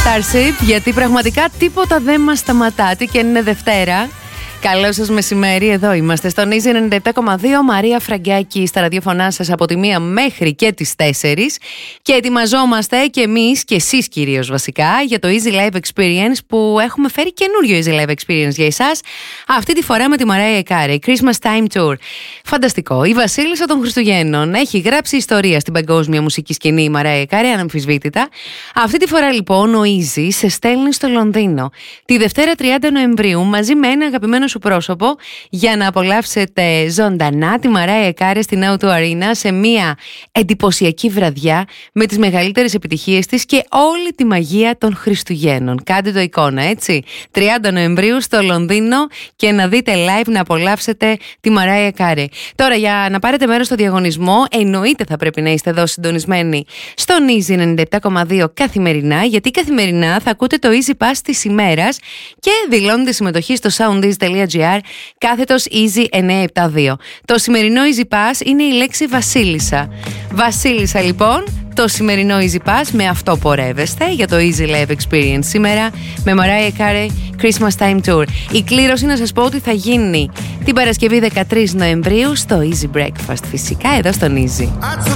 Starship, γιατί πραγματικά τίποτα δεν μας σταματά. Τι και αν είναι Δευτέρα. Καλό σας μεσημέρι, εδώ είμαστε στον Easy 97,2. Μαρία Φραγκάκη στα ραδιοφωνά σας από τη 1 μέχρι και τις 4. Και ετοιμαζόμαστε και εμείς και εσείς κυρίως βασικά για το Easy Live Experience, που έχουμε φέρει καινούριο Easy Live Experience για εσάς. Αυτή τη φορά με τη Mariah Carey, Christmas Time Tour. Φανταστικό. Η βασίλισσα των Χριστουγέννων έχει γράψει ιστορία στην παγκόσμια μουσική σκηνή, η Mariah Carey, αναμφισβήτητα. Αυτή τη φορά λοιπόν ο Easy σε στέλνει στο Λονδίνο τη Δευτέρα 30 Νοεμβρίου μαζί με ένα αγαπημένο σου πρόσωπο για να απολαύσετε ζωντανά τη Mariah Carey στην O2 Arena σε μια εντυπωσιακή βραδιά με τις μεγαλύτερες επιτυχίες της και όλη τη μαγεία των Χριστουγέννων. Κάντε το εικόνα, έτσι. 30 Νοεμβρίου στο Λονδίνο και να δείτε live, να απολαύσετε τη Mariah Carey. Τώρα, για να πάρετε μέρος στο διαγωνισμό, εννοείται θα πρέπει να είστε εδώ συντονισμένοι στον Easy 97,2 καθημερινά, γιατί καθημερινά θα ακούτε το Easy Pass της ημέρας και δηλώνετε συμμετοχή στο soundeasy.gr κάθετος Easy 972. Το σημερινό Easy Pass είναι η λέξη Βασίλισσα. Βασίλισσα λοιπόν, το σημερινό Easy Pass, με αυτό πορεύεστε για το Easy Live Experience σήμερα με Mariah Carey Christmas Time Tour. Η κλήρωση, να σας πω ότι θα γίνει την Παρασκευή 13 Νοεμβρίου στο Easy Breakfast, φυσικά εδώ στον Easy.